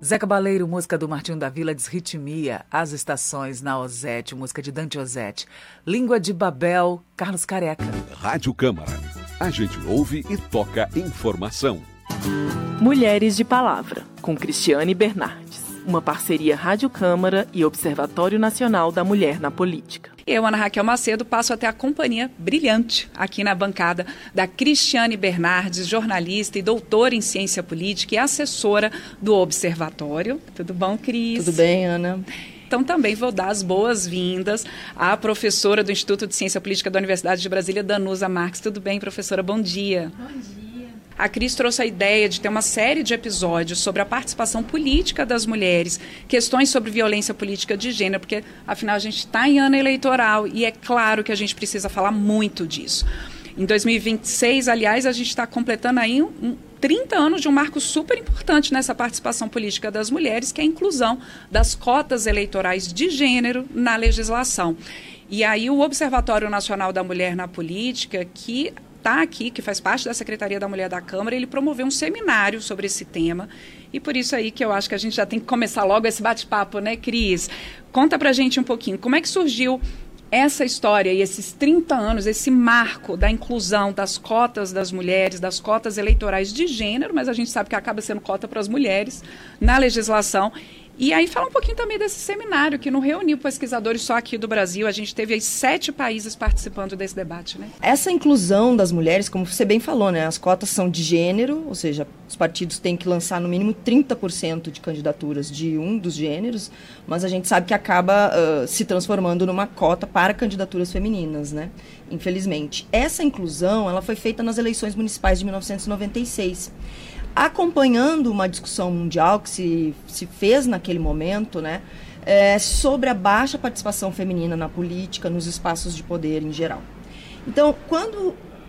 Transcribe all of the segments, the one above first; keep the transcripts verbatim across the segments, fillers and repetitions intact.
Zé Cabaleiro, música do Martinho da Vila, Desritmia, As Estações, na Ozete, música de Dante Ozete. Língua de Babel, Carlos Careca. Rádio Câmara. A gente ouve e toca informação. Mulheres de Palavra, com Cristiane Bernardes. Uma parceria Rádio Câmara e Observatório Nacional da Mulher na Política. Eu, Ana Raquel Macedo, passo até a companhia brilhante aqui na bancada da Cristiane Bernardes, jornalista e doutora em ciência política e assessora do Observatório. Tudo bom, Cris? Tudo bem, Ana. Então, também vou dar as boas-vindas à professora do Instituto de Ciência Política da Universidade de Brasília, Danusa Marques. Tudo bem, professora? Bom dia. Bom dia. A Cris trouxe a ideia de ter uma série de episódios sobre a participação política das mulheres, questões sobre violência política de gênero, porque, afinal, a gente está em ano eleitoral e é claro que a gente precisa falar muito disso. Em dois mil e vinte e seis, aliás, a gente está completando aí um, um, trinta anos de um marco super importante nessa participação política das mulheres, que é a inclusão das cotas eleitorais de gênero na legislação. E aí o Observatório Nacional da Mulher na Política, que está aqui, que faz parte da Secretaria da Mulher da Câmara, ele promoveu um seminário sobre esse tema, e por isso aí que eu acho que a gente já tem que começar logo esse bate-papo, né, Cris? Conta pra gente um pouquinho, como é que surgiu essa história e esses trinta anos, esse marco da inclusão das cotas das mulheres, das cotas eleitorais de gênero, mas a gente sabe que acaba sendo cota para as mulheres na legislação. E aí fala um pouquinho também desse seminário, que não reuniu pesquisadores só aqui do Brasil, a gente teve aí sete países participando desse debate, né? Essa inclusão das mulheres, como você bem falou, né? As cotas são de gênero, ou seja, os partidos têm que lançar no mínimo trinta por cento de candidaturas de um dos gêneros, mas a gente sabe que acaba uh, se transformando numa cota para candidaturas femininas, né? Infelizmente. Essa inclusão, ela foi feita nas eleições municipais de mil novecentos e noventa e seis. Acompanhando uma discussão mundial que se, se fez naquele momento, né, é, sobre a baixa participação feminina na política, nos espaços de poder em geral. Então, quando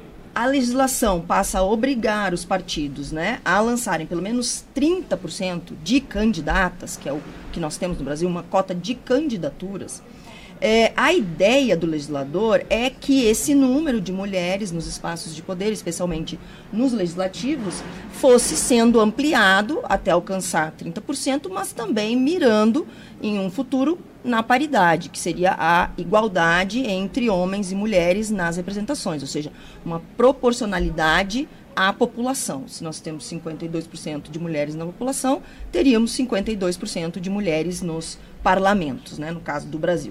a legislação passa a obrigar os partidos, né, a lançarem pelo menos trinta por cento de candidatas, que é o que nós temos no Brasil, uma cota de candidaturas, É, a ideia do legislador é que esse número de mulheres nos espaços de poder, especialmente nos legislativos, fosse sendo ampliado até alcançar trinta por cento, mas também mirando em um futuro na paridade, que seria a igualdade entre homens e mulheres nas representações, ou seja, uma proporcionalidade à população. Se nós temos cinquenta e dois por cento de mulheres na população, teríamos cinquenta e dois por cento de mulheres nos parlamentos, né, no caso do Brasil.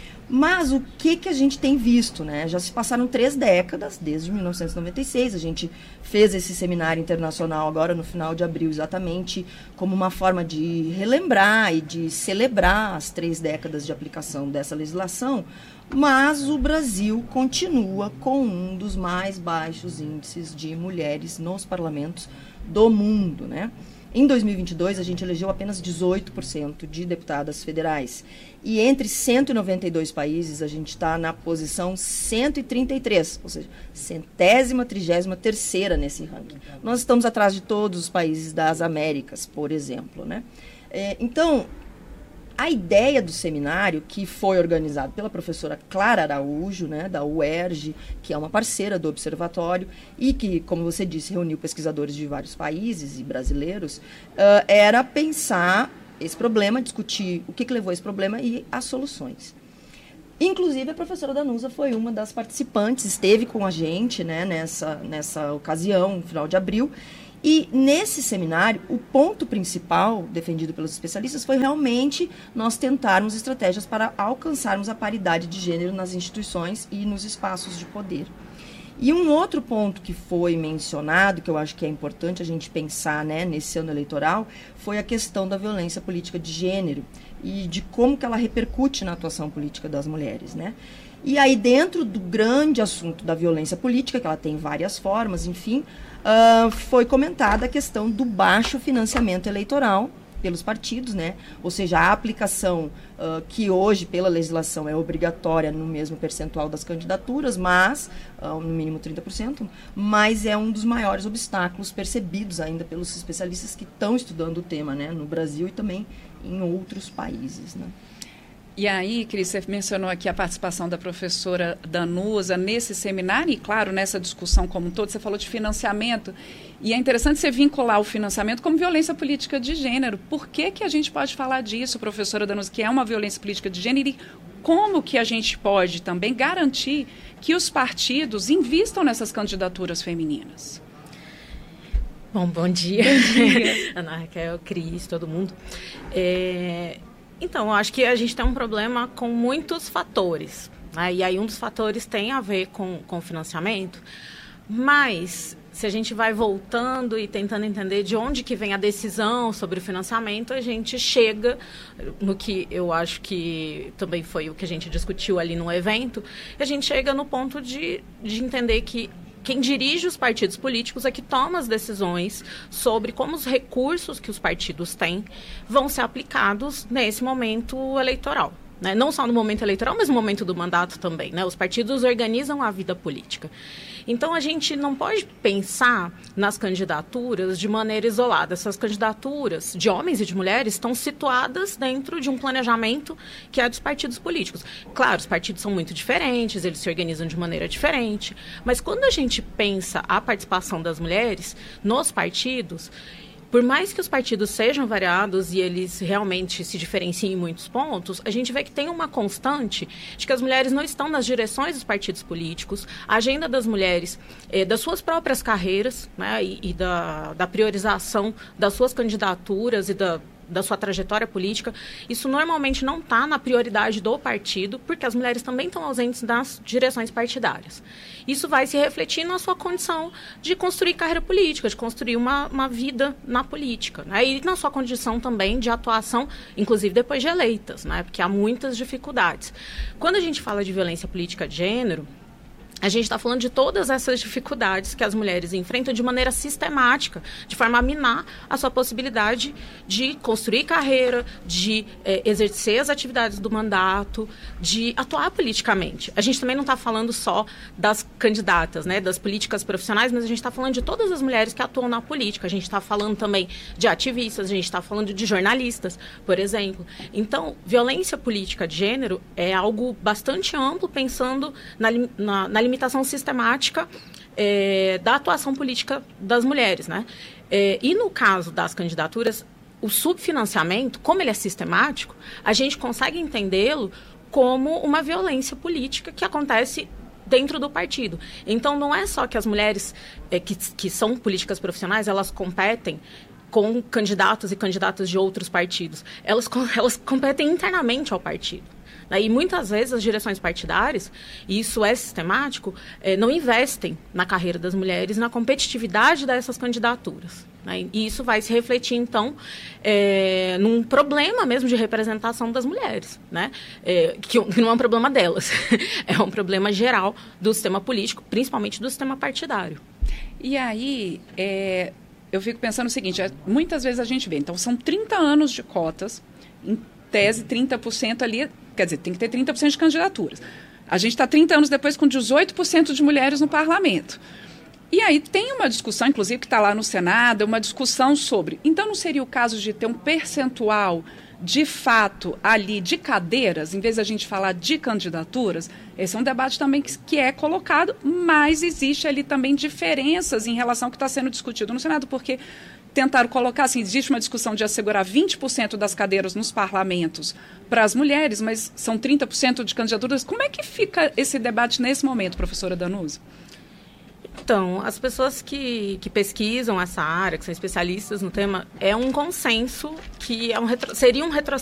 Mas o que, que a gente tem visto, né? Já se passaram três décadas, desde mil novecentos e noventa e seis, a gente fez esse seminário internacional agora no final de abril, exatamente como uma forma de relembrar e de celebrar as três décadas de aplicação dessa legislação, mas o Brasil continua com um dos mais baixos índices de mulheres nos parlamentos do mundo, né? Em dois mil e vinte e dois, a gente elegeu apenas dezoito por cento de deputadas federais. E entre cento e noventa e dois países, a gente está na posição cento e trinta e três, ou seja, centésima, trigésima terceira nesse ranking. Nós estamos atrás de todos os países das Américas, por exemplo, né? É, então, a ideia do seminário, que foi organizado pela professora Clara Araújo, né, da U E R J, que é uma parceira do Observatório, e que, como você disse, reuniu pesquisadores de vários países e brasileiros, uh, era pensar esse problema, discutir o que, que levou a esse problema e as soluções. Inclusive, a professora Danusa foi uma das participantes, esteve com a gente, né, nessa, nessa ocasião, no final de abril. E nesse seminário, o ponto principal defendido pelos especialistas foi realmente nós tentarmos estratégias para alcançarmos a paridade de gênero nas instituições e nos espaços de poder. E um outro ponto que foi mencionado, que eu acho que é importante a gente pensar, né, nesse ano eleitoral, foi a questão da violência política de gênero e de como que ela repercute na atuação política das mulheres, né? E aí, dentro do grande assunto da violência política, que ela tem várias formas, enfim, uh, foi comentada a questão do baixo financiamento eleitoral pelos partidos, né? Ou seja, a aplicação uh, que hoje, pela legislação, é obrigatória no mesmo percentual das candidaturas, mas, uh, no mínimo trinta por cento, mas é um dos maiores obstáculos percebidos ainda pelos especialistas que estão estudando o tema, né? No Brasil e também em outros países, né? E aí, Cris, você mencionou aqui a participação da professora Danusa nesse seminário e, claro, nessa discussão como um todo, você falou de financiamento. E é interessante você vincular o financiamento como violência política de gênero. Por que que a gente pode falar disso, professora Danusa, que é uma violência política de gênero? E como que a gente pode também garantir que os partidos invistam nessas candidaturas femininas? Bom, bom dia. Bom dia. Ana Raquel, Cris, todo mundo. É, então, eu acho que a gente tem um problema com muitos fatores. Né? E aí um dos fatores tem a ver com, com o financiamento, mas se a gente vai voltando e tentando entender de onde que vem a decisão sobre o financiamento, a gente chega no que eu acho que também foi o que a gente discutiu ali no evento, a gente chega no ponto de, de entender que quem dirige os partidos políticos é que toma as decisões sobre como os recursos que os partidos têm vão ser aplicados nesse momento eleitoral. Né? Não só no momento eleitoral, mas no momento do mandato também. Né? Os partidos organizam a vida política. Então, a gente não pode pensar nas candidaturas de maneira isolada. Essas candidaturas de homens e de mulheres estão situadas dentro de um planejamento que é dos partidos políticos. Claro, os partidos são muito diferentes, eles se organizam de maneira diferente, mas quando a gente pensa a participação das mulheres nos partidos, por mais que os partidos sejam variados e eles realmente se diferenciem em muitos pontos, a gente vê que tem uma constante de que as mulheres não estão nas direções dos partidos políticos, a agenda das mulheres, eh, das suas próprias carreiras, né, e, e da, da priorização das suas candidaturas e da da sua trajetória política, isso normalmente não está na prioridade do partido, porque as mulheres também estão ausentes das direções partidárias. Isso vai se refletir na sua condição de construir carreira política, de construir uma, uma vida na política, né? E na sua condição também de atuação, inclusive depois de eleitas, né? Porque há muitas dificuldades. Quando a gente fala de violência política de gênero, a gente está falando de todas essas dificuldades que as mulheres enfrentam de maneira sistemática, de forma a minar a sua possibilidade de construir carreira, de eh, exercer as atividades do mandato, de atuar politicamente. A gente também não está falando só das candidatas, né, das políticas profissionais, mas a gente está falando de todas as mulheres que atuam na política. A gente está falando também de ativistas, a gente está falando de jornalistas, por exemplo. Então, violência política de gênero é algo bastante amplo, pensando na, na, na limitação sistemática é, da atuação política das mulheres, né? É, e no caso das candidaturas, o subfinanciamento, como ele é sistemático, a gente consegue entendê-lo como uma violência política que acontece dentro do partido. Então, não é só que as mulheres é, que, que são políticas profissionais, elas competem com candidatos e candidatas de outros partidos. Elas, elas competem internamente ao partido. E muitas vezes as direções partidárias, e isso é sistemático, eh, não investem na carreira das mulheres, na competitividade dessas candidaturas. Né? E isso vai se refletir, então, eh, num problema mesmo de representação das mulheres, né? eh, que, que não é um problema delas, é um problema geral do sistema político, principalmente do sistema partidário. E aí, é, eu fico pensando o seguinte, é, muitas vezes a gente vê, então são trinta anos de cotas, em tese trinta por cento ali, quer dizer, tem que ter trinta por cento de candidaturas. A gente está trinta anos depois com dezoito por cento de mulheres no parlamento. E aí tem uma discussão, inclusive, que está lá no Senado, uma discussão sobre... Então, não seria o caso de ter um percentual, de fato, ali de cadeiras, em vez de a gente falar de candidaturas? Esse é um debate também que, que é colocado, mas existe ali também diferenças em relação ao que está sendo discutido no Senado, porque... tentaram colocar, assim, existe uma discussão de assegurar vinte por cento das cadeiras nos parlamentos para as mulheres, mas são trinta por cento de candidaturas. Como é que fica esse debate nesse momento, professora Danusa? Então, as pessoas que, que pesquisam essa área, que são especialistas no tema, é um consenso que é um retro, seria um retrocesso